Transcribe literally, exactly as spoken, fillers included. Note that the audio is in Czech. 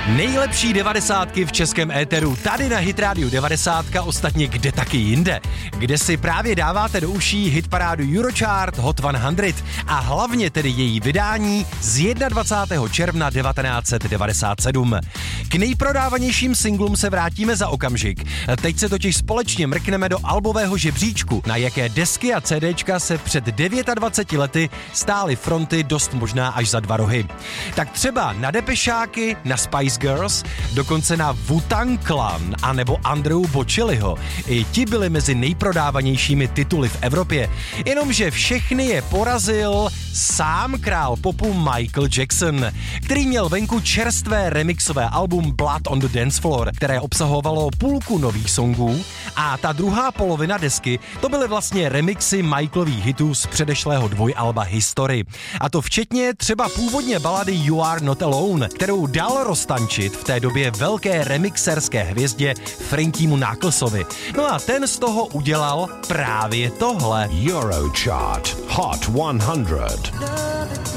Nejlepší devadesátky v českém éteru, tady na Hit Radio devadesát, ostatně kde taky jinde, kde si právě dáváte do uší hitparádu Eurochart Hot sto a hlavně tedy její vydání z dvacátého prvního června devatenáct set devadesát sedm. K nejprodávanějším singlům se vrátíme za okamžik. Teď se totiž společně mrkneme do albového žebříčku, na jaké desky a CDčka se před dvaceti devíti lety stály fronty dost možná až za dva rohy. Tak třeba na Depešáky, na Spice Girls, dokonce na Wu-Tang Clan a nebo Andreu Bocelliho. I ti byli mezi nejprodávanějšími tituly v Evropě. Jenomže všechny je porazil sám král popu Michael Jackson, který měl venku čerstvé remixové album Blood on the Dance Floor, které obsahovalo půlku nových songů, a ta druhá polovina desky to byly vlastně remixy Michaelových hitů z předešlého dvojalba History. A to včetně třeba původně balady You Are Not Alone, kterou dal roztančit v té době velké remixerské hvězdě Frankiemu Knucklesovi. No a ten z toho udělal právě tohle. Eurochart Hot sto.